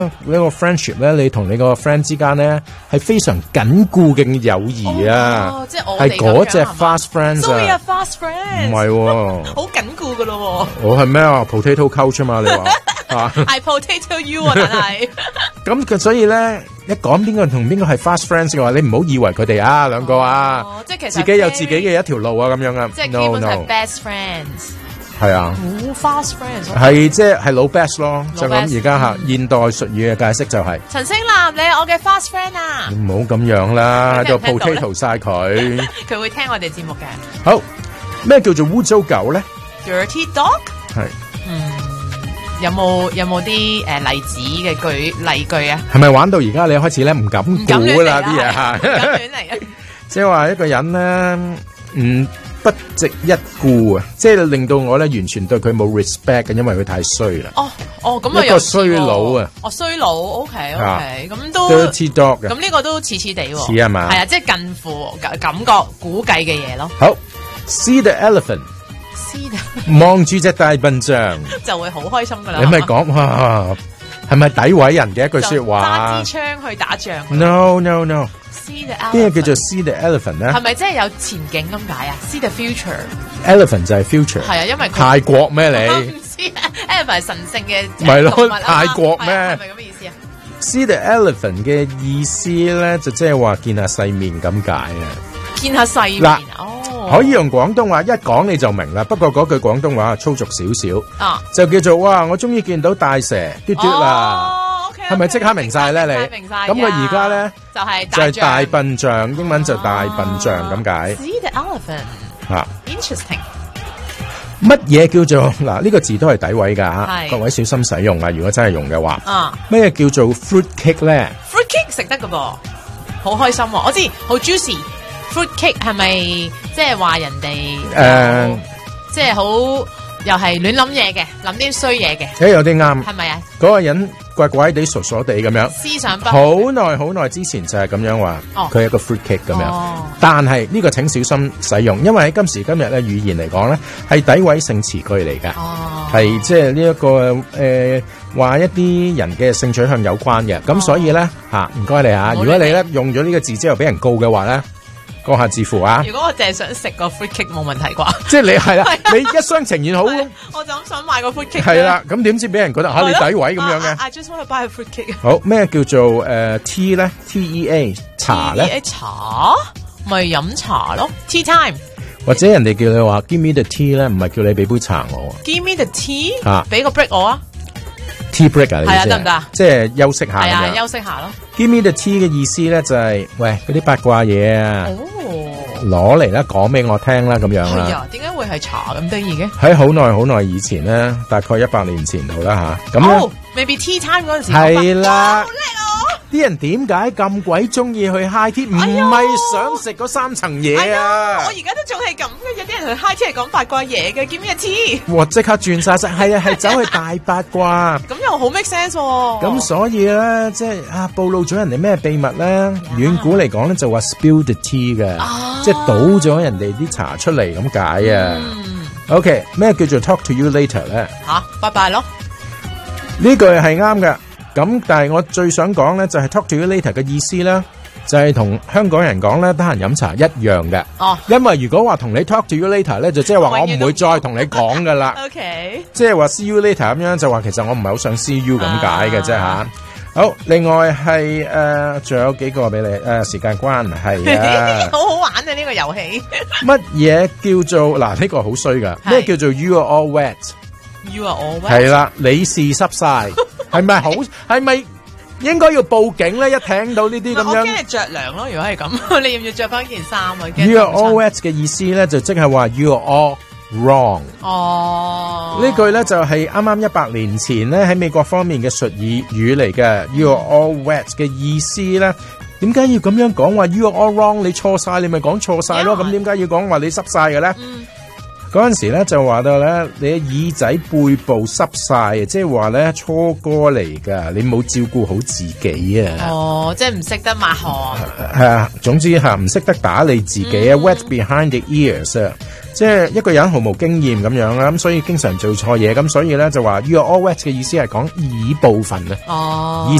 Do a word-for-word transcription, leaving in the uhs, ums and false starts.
呢個 friendship 咧，你同你個 friend 之間咧係非常緊固嘅友誼啊， 哦，即係我係嗰隻 fast friends ，so we 啊 are fast friends， 唔係喎， 好緊固噶咯喎， 我係咩啊 ？potato couch 啊嘛，你話啊 I potato you 啊，但係咁佢所以咧一講邊個同邊個係 fast friends 嘅話，你唔好以為佢哋啊兩個啊， 哦，即係其實自己有自己嘅一條路啊咁樣啊， 即係基 no 本上 no 係 best friends。 係啊。 哦 fast friends 係即係老 best 咯， 老就咁 best， 而家吓嗯現代術語嘅解釋就係陳星南，你係我嘅 fast friend 啊！ 唔好咁樣啦，喺度佢聽唔聽到咧 potato 晒佢。 佢會聽我哋節目嘅。 好，咩叫做污糟狗咧？ Dirty dog， 係嗯，有冇有冇啲誒例子嘅句例句啊？ 係咪玩到而家你開始咧唔敢唔敢估亂嚟啦啲嘢吓？ 唔敢亂嚟啊！ 即係話一個人咧，唔不值一顧啊！即係令到我咧完全對佢冇 respect 嘅，因為佢太衰啦。 哦哦，咁啊一個衰佬啊！ 哦衰佬，OK OK，咁都 dirty dog 嘅， 咁呢個都似似地喎， 似係嘛？ 係啊，即係近乎感感覺估計嘅嘢咯。 好 ，see the elephant，望住隻大笨象就會好開心噶啦。 你咪講哇，係咪詆毀人嘅一句說話？ 揸支槍去打仗。 No no no， See the elephant， 邊個叫做 see the elephant 咧？ 係咪真係有前景咁解啊 ？See the future， elephant 就係 future， 係啊，因為佢泰國咩我你唔知啊 ，elephant 係神聖嘅咪咯動物啊嘛泰國咩係啊係咪咁嘅意思啊？ ？see the elephant 嘅意思咧，就即係話見下世面咁解啊！ 見下世面嗱哦， 可以用廣東話一講你就明啦，不過嗰句廣東話粗俗少少， 啊， 就叫做哇！我終於見到大蛇嘟嘟啦， 哦，OK， 係咪即刻明晒咧？你明晒， 咁佢而家咧就係就係大大笨象，英文就大笨象咁解 See the elephant， 嚇。 interesting， 乜嘢叫做嗱？呢個字都係詆毀㗎嚇， 係各位小心使用啊！如果真係用嘅話， 啊咩叫做 fruit cake 咧？ ，fruit cake 食得噶噃，好開心喎！我知好 juicy。fruit cake 係咪即係話人哋誒即係好又係亂諗嘢嘅，諗啲衰嘢嘅， 誒有啲啱， 係咪啊？ 嗰個人怪怪地、傻傻地咁樣。 思想不好耐好耐之前就係咁樣話， 哦佢係一個 fruit cake 咁樣。 哦但係呢個請小心使用，因為喺今時今日咧語言嚟講咧係詆毀性詞句嚟㗎， 哦， 係即係呢一個誒話一啲人嘅性取向有關嘅。咁所以咧嚇唔該你嚇，如果你咧用咗呢個字之後俾人告嘅話咧，閣下自負啊！ 如果我淨係想食個 fruit cake 冇問題啩？ 即係你係啦，你一廂情願好我就咁想買個 fruit cake。 係啦，咁點知俾人覺得嚇你詆毀咁樣嘅？ I just want to buy a fruit cake。 好咩叫做誒 tea 咧 ？T E A 茶咧， 茶咪飲茶咯 ，tea time。 或者人哋叫你話 give me the tea 咧，唔係叫你俾杯茶我 Give me the tea， 啊俾個 break 我啊， ，tea break 啊，你係啊意思得唔得啊即係休息下係啊， 咁樣。 休息下咯。 Give me the tea 嘅意思咧就係喂嗰啲八卦嘢啊， 哦， 攞嚟啦，講俾我聽啦咁樣啦。 係啊，點解會係茶咁得意嘅？ 喺好耐好耐以前咧，大概一百年前度啦吓，咁哦咧 ，maybe tea time 嗰陣時係啦哇好叻啊！ 啲人點解咁鬼中意去 high tea？唔哎呀係想食嗰三層嘢哎呀， 啊我！而家都仲係咁嘅，有啲人去 high tea 係講八卦嘢嘅，Give me a tea， 哇！即刻轉晒晒，係啊，係走去大八卦。 咁又好 make sense 喎。 咁所以咧，即係啊，暴露咗人哋咩秘密咧？遠古嚟講咧，就話 spill the tea 嘅， 啊即係倒咗人哋啲茶出嚟咁解啊。 嗯 OK，咩叫做 talk to you later 咧？ 吓，拜拜咯。 呢句係啱嘅。咁但係我最想講咧，就係 talk to you later 嘅意思咧，就係同香港人講咧，得閒飲茶一樣嘅。 哦因為如果話同你 talk to you later 咧，就即係話我唔會再同你講噶啦。 ，OK， 即係話 see you later 咁樣，就話其實我唔係好想 see you 咁解嘅啫吓。 啊好，另外係誒，仲、有幾個俾你誒、呃，時間關係啊。 好好玩啊呢個遊戲。 乜嘢叫做嗱？呢、個好衰噶， 係咩叫做 you are all wet？ You are all wet。 係啦，你是濕晒，係咪好？係咪應該要報警咧？一聽到呢啲咁樣我驚你着涼咯，如果係咁，你要唔要着翻件衫啊驚 ，you are 凍親 all wet 嘅意思咧，就即係話 you are all wrong。 哦， 呢句咧就係啱啱一百年前咧喺美國方面嘅術語語嚟嘅 ，you are all wet 嘅意思咧，點解要咁樣講話 you are all wrong？你錯晒，你咪講錯晒咯。 Yeah. 咁點解要講話你濕晒嘅咧？ 嗯嗰陣時咧就話到咧，你嘅耳仔背部濕晒，即係話咧初哥嚟噶，你冇照顧好自己啊。 哦，即係唔識得抹汗。 係啊，總之吓唔識得打理自己啊、 嗯、 ，wet behind the ears 啊， 即係一個人毫無經驗咁樣啦，咁所以經常做錯嘢，咁所以咧就話 you are all wet 嘅意思係講耳部分啊。 哦。